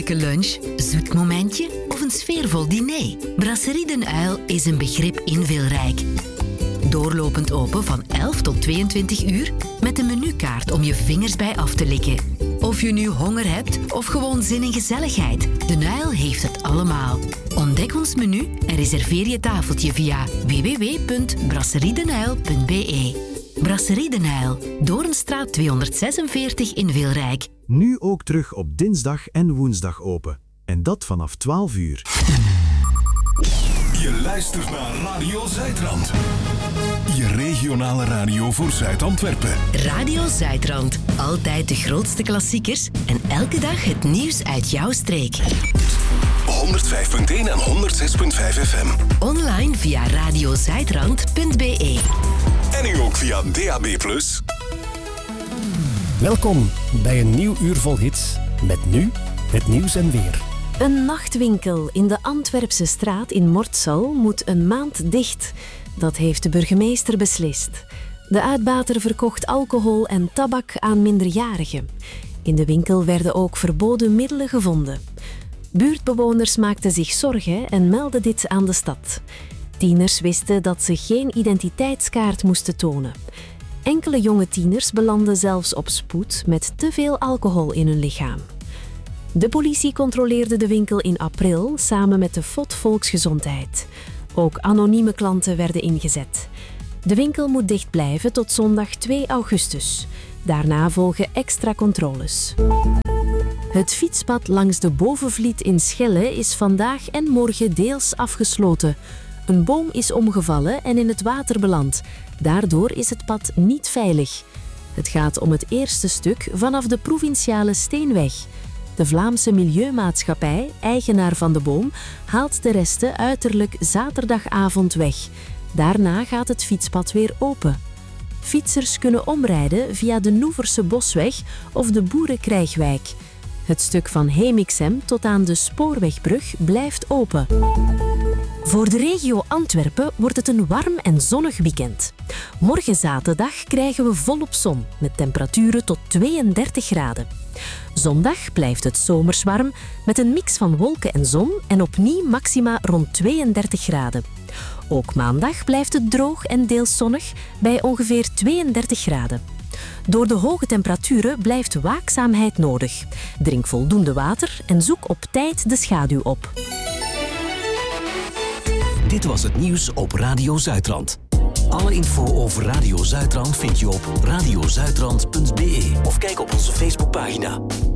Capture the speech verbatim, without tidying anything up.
heerlijke lunch, zoet momentje of een sfeervol diner? Brasserie Den Uil is een begrip in Wilrijk. Doorlopend open van elf tot tweeëntwintig uur met een menukaart om je vingers bij af te likken. Of je nu honger hebt of gewoon zin in gezelligheid, Den Uil heeft het allemaal. Ontdek ons menu en reserveer je tafeltje via w w w punt brasseriedenuil punt b e. Brasserie Den Uil, Doornstraat tweehonderdzesenveertig in Wilrijk. Nu ook terug op dinsdag en woensdag open. En dat vanaf twaalf uur. Je luistert naar Radio Zuidrand. Je regionale radio voor Zuid-Antwerpen. Radio Zuidrand. Altijd de grootste klassiekers en elke dag het nieuws uit jouw streek. honderdvijf punt één en honderdzes punt vijf F M. Online via radiozuidrand punt b e. En nu ook via D A B plus. Welkom bij een nieuw uur vol hits. Met nu het nieuws en weer. Een nachtwinkel in de Antwerpse straat in Mortsel moet een maand dicht. Dat heeft de burgemeester beslist. De uitbater verkocht alcohol en tabak aan minderjarigen. In de winkel werden ook verboden middelen gevonden. Buurtbewoners maakten zich zorgen en meldden dit aan de stad. Tieners wisten dat ze geen identiteitskaart moesten tonen. Enkele jonge tieners belanden zelfs op spoed met te veel alcohol in hun lichaam. De politie controleerde de winkel in april samen met de F O D Volksgezondheid. Ook anonieme klanten werden ingezet. De winkel moet dicht blijven tot zondag twee augustus. Daarna volgen extra controles. Het fietspad langs de Bovenvliet in Schelle is vandaag en morgen deels afgesloten. Een boom is omgevallen en in het water beland. Daardoor is het pad niet veilig. Het gaat om het eerste stuk vanaf de provinciale Steenweg. De Vlaamse Milieumaatschappij, eigenaar van de boom, haalt de resten uiterlijk zaterdagavond weg. Daarna gaat het fietspad weer open. Fietsers kunnen omrijden via de Noeverse Bosweg of de Boerenkrijgwijk. Het stuk van Hemixem tot aan de Spoorwegbrug blijft open. Voor de regio Antwerpen wordt het een warm en zonnig weekend. Morgen zaterdag krijgen we volop zon, met temperaturen tot tweeëndertig graden. Zondag blijft het zomers warm, met een mix van wolken en zon en opnieuw maxima rond tweeëndertig graden. Ook maandag blijft het droog en deels zonnig, bij ongeveer tweeëndertig graden. Door de hoge temperaturen blijft waakzaamheid nodig. Drink voldoende water en zoek op tijd de schaduw op. Dit was het nieuws op Radio Zuidrand. Alle info over Radio Zuidrand vind je op radiozuidrand punt b e of kijk op onze Facebookpagina.